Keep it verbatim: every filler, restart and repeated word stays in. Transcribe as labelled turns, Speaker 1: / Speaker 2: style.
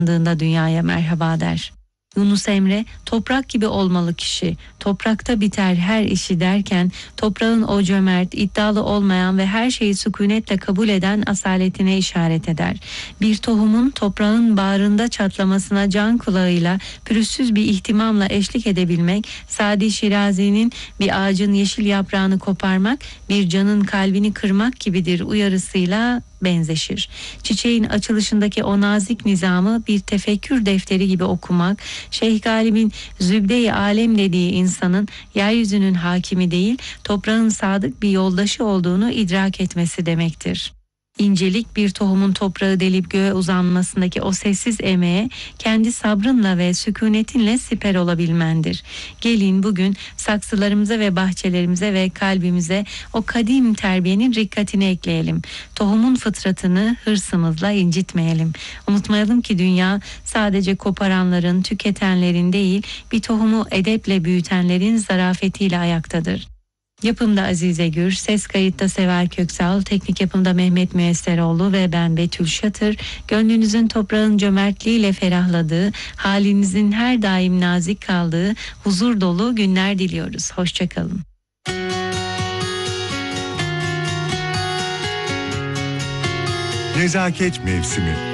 Speaker 1: uyandığında dünyaya merhaba der. Yunus Emre, toprak gibi olmalı kişi, toprakta biter her işi derken, toprağın o cömert, iddialı olmayan ve her şeyi sükunetle kabul eden asaletine işaret eder. Bir tohumun toprağın bağrında çatlamasına can kulağıyla, pürüzsüz bir ihtimamla eşlik edebilmek, Sadi Şirazi'nin bir ağacın yeşil yaprağını koparmak, bir canın kalbini kırmak gibidir uyarısıyla benzeşir. Çiçeğin açılışındaki o nazik nizamı bir tefekkür defteri gibi okumak, Şeyh Galip'in zübde-i alem dediği insanın yeryüzünün hakimi değil, toprağın sadık bir yoldaşı olduğunu idrak etmesi demektir. İncelik bir tohumun toprağı delip göğe uzanmasındaki o sessiz emeğe kendi sabrınla ve sükunetinle siper olabilmendir. Gelin bugün saksılarımıza ve bahçelerimize ve kalbimize o kadim terbiyenin rikkatini ekleyelim. Tohumun fıtratını hırsımızla incitmeyelim. Unutmayalım ki dünya sadece koparanların, tüketenlerin değil, bir tohumu edeple büyütenlerin zarafetiyle ayaktadır. Yapımda Azize Gür, ses kayıtta Seval Köksal, teknik yapımda Mehmet Müesseroğlu ve ben Betül Şatır. Gönlünüzün toprağın cömertliğiyle ferahladığı, halinizin her daim nazik kaldığı, huzur dolu günler diliyoruz. Hoşçakalın.
Speaker 2: Nezaket mevsimi.